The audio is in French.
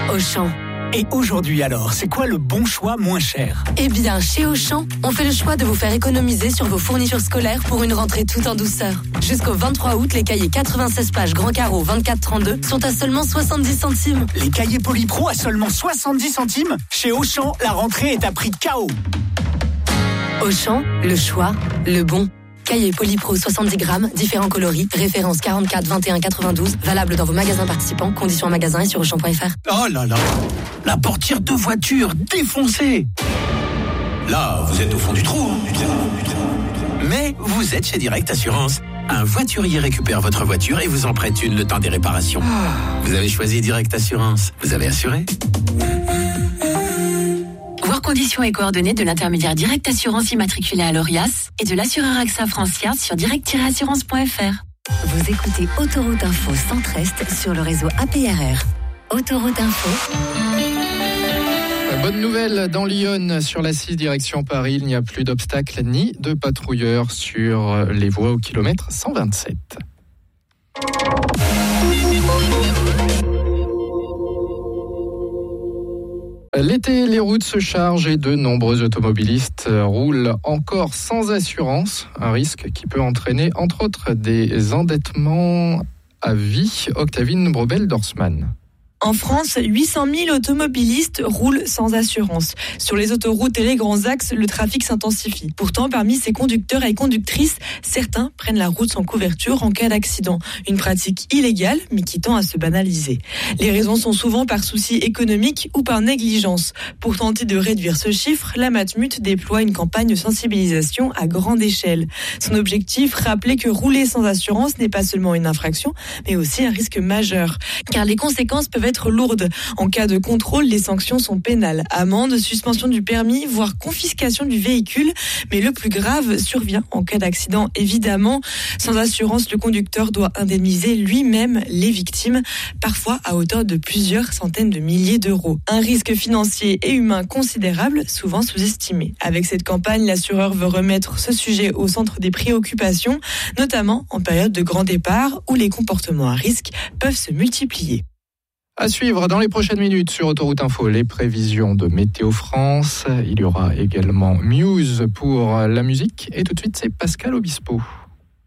Auchan. Et aujourd'hui alors, c'est quoi le bon choix moins cher ? Eh bien, chez Auchan, on fait le choix de vous faire économiser sur vos fournitures scolaires pour une rentrée tout en douceur. Jusqu'au 23 août, les cahiers 96 pages grand carreau 24-32 sont à seulement 70 centimes. Les cahiers Polypro à seulement 70 centimes ? Chez Auchan, la rentrée est à prix KO. Auchan, le choix, le bon. Cahier Polypro 70 grammes, différents coloris, référence 44 21 92, valable dans vos magasins participants, conditions en magasin et sur auchan.fr. Oh là là, la portière de voiture défoncée. Là, vous êtes au fond du trou. Mais vous êtes chez Direct Assurance. Un voiturier récupère votre voiture et vous en prête une le temps des réparations. Vous avez choisi Direct Assurance. Vous avez assuré ? Voir conditions et coordonnées de l'intermédiaire Direct Assurance immatriculé à l'ORIAS et de l'assureur AXA Francière sur direct-assurance.fr. Vous écoutez Autoroute Info Centre-Est sur le réseau APRR. Autoroute Info. Bonne nouvelle dans l'Yonne, sur la 6 direction Paris, il n'y a plus d'obstacles ni de patrouilleurs sur les voies au kilomètre 127. L'été, les routes se chargent et de nombreux automobilistes roulent encore sans assurance. Un risque qui peut entraîner, entre autres, des endettements à vie. Octavine Brobel-Dorsman. En France, 800 000 automobilistes roulent sans assurance. Sur les autoroutes et les grands axes, le trafic s'intensifie. Pourtant, parmi ces conducteurs et conductrices, certains prennent la route sans couverture en cas d'accident. Une pratique illégale, mais qui tend à se banaliser. Les raisons sont souvent par souci économique ou par négligence. Pour tenter de réduire ce chiffre, la Matmut déploie une campagne de sensibilisation à grande échelle. Son objectif, rappeler que rouler sans assurance n'est pas seulement une infraction, mais aussi un risque majeur. Car les conséquences peuvent être lourdes. En cas de contrôle, les sanctions sont pénales. Amende, suspension du permis, voire confiscation du véhicule. Mais le plus grave survient en cas d'accident, évidemment. Sans assurance, le conducteur doit indemniser lui-même les victimes, parfois à hauteur de plusieurs centaines de milliers d'euros. Un risque financier et humain considérable, souvent sous-estimé. Avec cette campagne, l'assureur veut remettre ce sujet au centre des préoccupations, notamment en période de grand départ où les comportements à risque peuvent se multiplier. À suivre dans les prochaines minutes sur Autoroute Info, les prévisions de Météo France. Il y aura également Muse pour la musique. Et tout de suite, c'est Pascal Obispo.